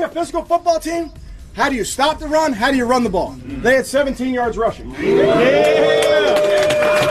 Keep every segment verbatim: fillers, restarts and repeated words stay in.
a physical football team, how do you stop the run? How do you run the ball? They had seventeen yards rushing. Yeah.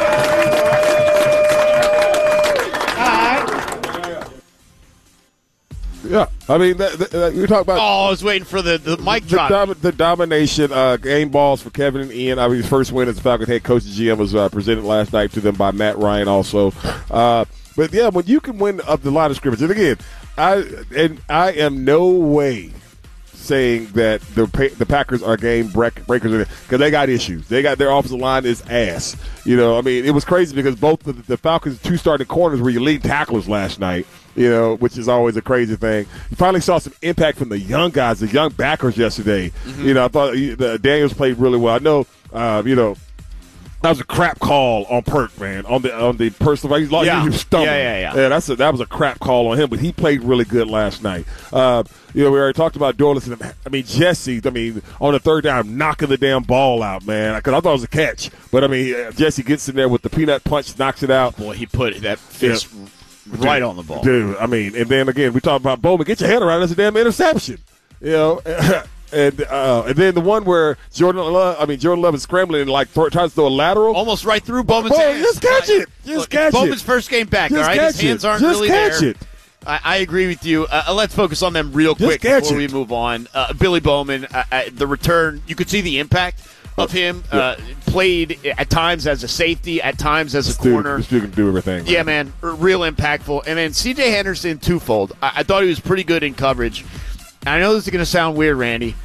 Yeah, I mean, that, that, you talk about. Oh, I was waiting for the, the mic the, drop. Dom, the domination, uh, game balls for Kevin and Ian. I mean, his first win as Falcon head coach and G M was uh, presented last night to them by Matt Ryan also. Uh, but, yeah, when you can win up the line of scrimmage, and again, I and I am no way saying that the the Packers are game break, breakers because they got issues. They got their offensive line is ass. You know, I mean, it was crazy because both the, the Falcons' two starting corners were your lead tacklers last night. You know, which is always a crazy thing. You finally saw some impact from the young guys, the young backers yesterday. Mm-hmm. You know, I thought the Daniels played really well. I know, uh, you know, that was a crap call on Perk, man, on the on the personal. He's like, yeah. he was stumbling. Yeah, yeah, yeah. yeah that's a, that was a crap call on him, but he played really good last night. Uh, you know, we already talked about Dorless. And, I mean, Jesse, I mean, on the third down, knocking the damn ball out, man, because I thought it was a catch. But, I mean, uh, Jesse gets in there with the peanut punch, knocks it out. Boy, he put that fist yeah. right dude, on the ball. Dude, I mean, and then, again, we talk about Bowman. Get your head around it. That's a damn interception. You know, and uh, and then the one where Jordan Love, I mean, Jordan Love is scrambling and, like, throw, tries to throw a lateral. Almost right through Bowman's Boy, hands. Just catch it. Just Look, catch Bowman's it. first game back, just all right? His hands it. aren't just really catch there. It. I, I agree with you. Uh, let's focus on them real Just quick before it. we move on. Uh, Billy Bowman, uh, uh, the return, you could see the impact of him. Uh, played at times as a safety, at times as a this dude, corner. This dude can do everything. Yeah, man, real impactful. And then C J Henderson, twofold. I, I thought he was pretty good in coverage. And I know this is going to sound weird, Randy.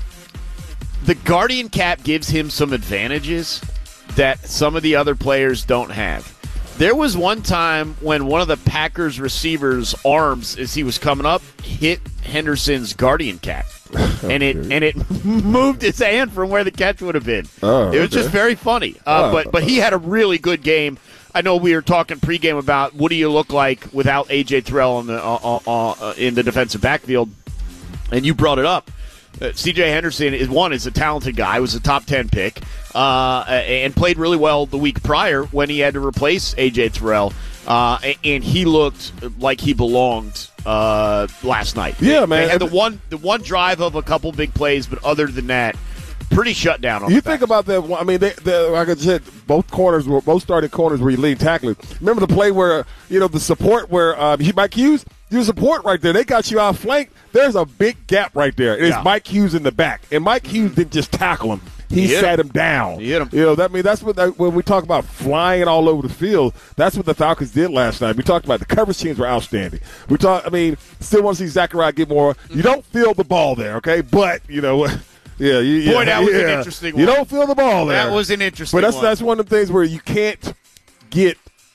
The Guardian cap gives him some advantages that some of the other players don't have. There was one time when one of the Packers receivers' arms, as he was coming up, hit Henderson's Guardian cap. And it and it moved his hand from where the catch would have been. Oh, it was okay. just very funny. Uh, Oh. But but he had a really good game. I know we were talking pregame about what do you look like without A J Terrell on the uh, uh, uh, in the defensive backfield, and you brought it up. Uh, C J Henderson is one is a talented guy, was a top ten pick, uh, and played really well the week prior when he had to replace A J Terrell, uh, and he looked like he belonged uh, last night. Yeah, man. They had the one the one drive of a couple big plays, but other than that, pretty shut down. On you the think back. about that? I mean, they, they, like I said, both corners were both starting corners were lead tacklers. Remember the play where you know the support where um, he Mike Hughes, you support right there. They got you out flanked. There's a big gap right there. It's yeah. Mike Hughes in the back, and Mike Hughes didn't just tackle him. He, he sat him. him down. He hit him. You know that I mean that's what that, when we talk about flying all over the field. That's what the Falcons did last night. We talked about the coverage teams were outstanding. We talk. I mean, still want to see Zachariah get more. Mm-hmm. You don't feel the ball there, okay? But you know. Yeah, you, Boy, yeah, that was yeah. an interesting one. You don't feel the ball there. That was an interesting But that's one. that's one of the things where you can't get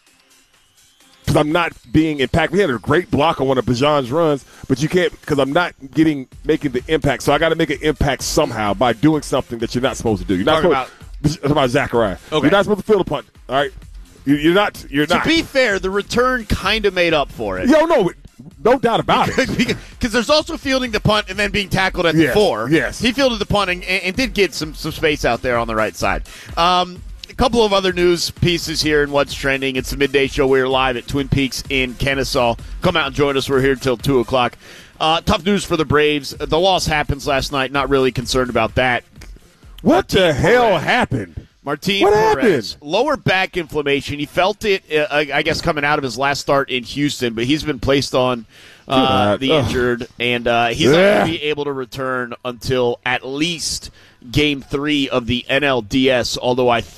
because I'm not being impactful. We had a great block on one of Bijan's runs, but you can't because I'm not getting making the impact. So I got to make an impact somehow by doing something that you're not supposed to do. You're not Talking supposed about, about Zachariah. Okay. You're not supposed to field a punt. All right, you, you're not. You're to not. be fair, the return kind of made up for it. Yo, no, no doubt about it. Because there's also fielding the punt and then being tackled at the Yes, four. yes. He fielded the punt and, and did get some, some space out there on the right side. Um, a couple of other news pieces here in what's trending. It's the midday show. We're live at Twin Peaks in Kennesaw. Come out and join us. We're here until two o'clock. Uh, tough news for the Braves. The loss happens last night. Not really concerned about that. What Martin the hell Perez. happened? Martin What Perez, happened? lower back inflammation. He felt it, uh, I guess, coming out of his last start in Houston, but he's been placed on uh, the Ugh. injured, and uh, he's not Yeah. going to be able to return until at least Game three of the N L D S, although I